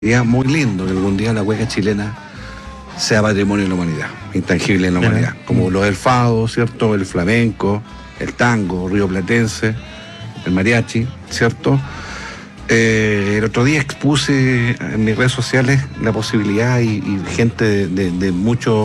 Sería muy lindo que algún día la cueca chilena sea patrimonio de la humanidad, intangible en la humanidad, como lo del fado, ¿cierto? El flamenco, el tango rioplatense, el mariachi, ¿cierto? El otro día expuse en mis redes sociales la posibilidad y gente de mucha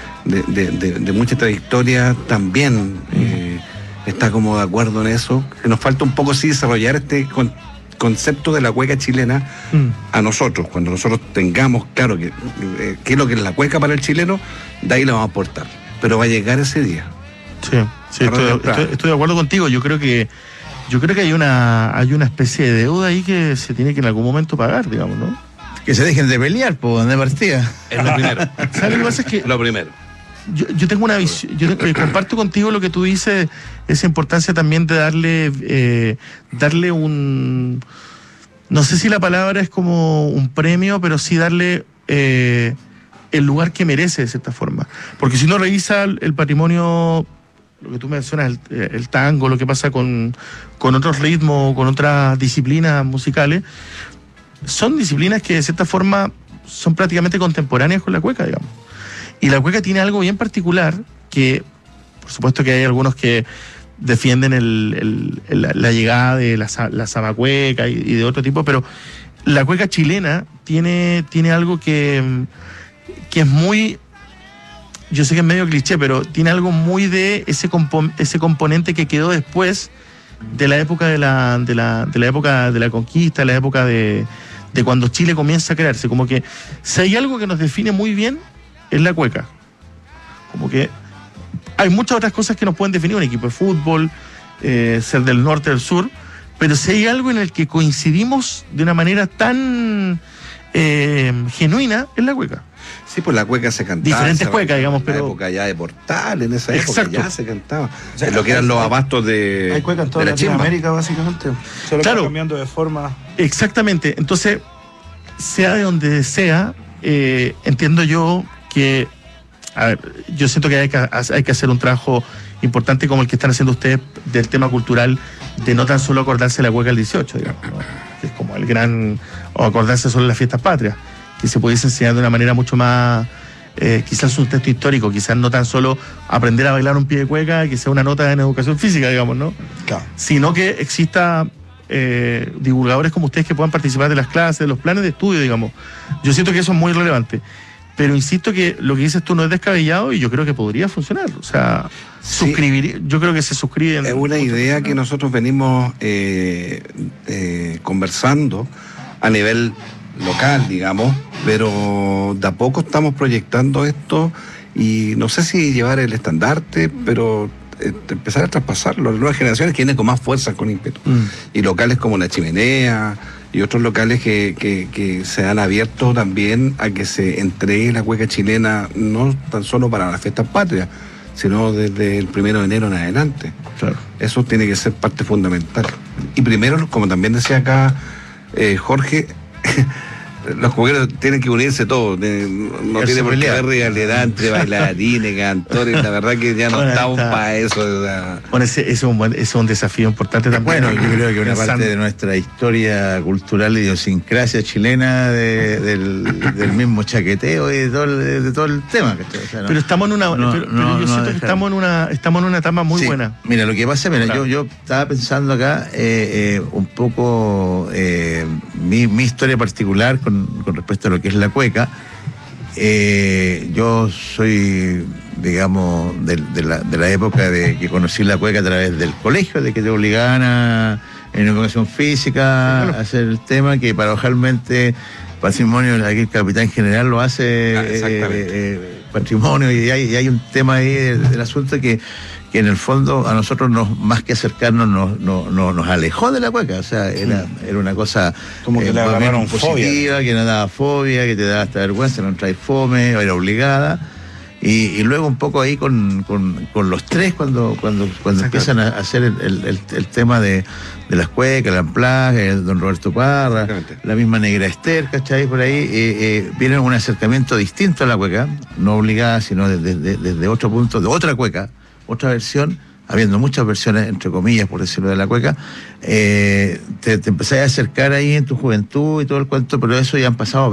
trayectoria también está como de acuerdo en eso, que nos falta un poco sí desarrollar este concepto de la cueca chilena a nosotros, cuando nosotros tengamos claro qué es lo que es la cueca para el chileno, de ahí lo vamos a aportar, pero va a llegar ese día. Sí, estoy de acuerdo contigo. Yo creo que hay una especie de deuda ahí que se tiene que en algún momento pagar, digamos, ¿no? Que se dejen de pelear, pues, de partida. Es lo primero. ¿Sabes lo que pasa? Es que lo primero. Yo tengo una visión, comparto contigo lo que tú dices, esa importancia también de darle un, no sé si la palabra es como un premio, pero sí darle el lugar que merece de cierta forma. Porque si uno revisa el patrimonio, lo que tú mencionas, el tango, lo que pasa con otros ritmos, con otras disciplinas musicales, son disciplinas que de cierta forma son prácticamente contemporáneas con la cueca, digamos. Y la cueca tiene algo bien particular que, por supuesto que hay algunos que defienden la llegada de la zamacueca y de otro tipo, pero la cueca chilena tiene algo que es muy, yo sé que es medio cliché, pero tiene algo muy de ese componente que quedó después de la época de la época de la conquista, de la época de cuando Chile comienza a crearse. Como que si hay algo que nos define muy bien, es la cueca. Como que hay muchas otras cosas que nos pueden definir, un equipo de fútbol, ser del norte, del sur, pero si hay algo en el que coincidimos de una manera tan genuina, es la cueca. Sí, pues la cueca se cantaba. Diferentes cuecas, digamos, pero. En la época ya de Portal, en esa época ya se cantaba. O sea, lo que eran los abastos de. Hay cueca en toda Latinoamérica, básicamente. Solo claro, cambiando de forma. Exactamente. Entonces, sea de donde sea, entiendo yo que, a ver, yo siento que hay que hacer un trabajo importante como el que están haciendo ustedes del tema cultural, de no tan solo acordarse de la cueca el 18, digamos, ¿no? Que es como el gran, o acordarse solo de las fiestas patrias, que se pudiese enseñar de una manera mucho más, quizás un texto histórico, quizás no tan solo aprender a bailar un pie de cueca, que sea una nota en educación física, digamos, ¿no? Claro. Sino que exista divulgadores como ustedes que puedan participar de las clases, de los planes de estudio, digamos. Yo siento que eso es muy relevante. Pero insisto que lo que dices tú no es descabellado y yo creo que podría funcionar. O sea, sí, yo creo que se suscriben. Es una idea que nosotros venimos conversando a nivel local, digamos, pero de a poco estamos proyectando esto y no sé si llevar el estandarte, pero empezar a traspasarlo a las nuevas generaciones que vienen con más fuerza, con ímpetu. Y locales como La Chimenea y otros locales que se han abierto también a que se entregue la cueca chilena, no tan solo para las fiestas patrias, sino desde el 1 de enero en adelante. Claro. Eso tiene que ser parte fundamental. Y primero, como también decía acá Jorge, los jugueros tienen que unirse todos, no tiene por qué haber rivalidad entre bailarines, cantores, la verdad que ya no estamos para eso. O sea. Bueno, ese es un desafío importante también. Bueno, yo creo que una parte de nuestra historia cultural, idiosincrasia chilena, del mismo chaqueteo y de todo el tema. O sea, pero estamos en yo siento que estamos en una etapa muy buena. Mira, lo que pasa, claro. yo estaba pensando acá un poco mi historia particular con respecto a lo que es la cueca. Yo soy, digamos, de la época de que conocí la cueca a través del colegio, de que te obligaban en educación física a hacer el tema, que paradojalmente patrimonio, aquí el capitán general lo hace patrimonio, y hay un tema ahí del asunto que en el fondo a nosotros más que acercarnos nos alejó de la cueca. O sea, era una cosa como que le agarraron positiva, fobia, que no daba fobia, que te daba hasta vergüenza, no trae fome, era obligada. Y luego un poco ahí con los tres, cuando empiezan a hacer el tema de las cuecas, el amplaje, el don Roberto Parra, la misma Negra Esther, ¿cachai? Por ahí viene un acercamiento distinto a la cueca, no obligada, sino desde otro punto, de otra cueca, otra versión, habiendo muchas versiones, entre comillas, por decirlo, de la cueca, te empezás a acercar ahí en tu juventud y todo el cuento, pero eso ya han pasado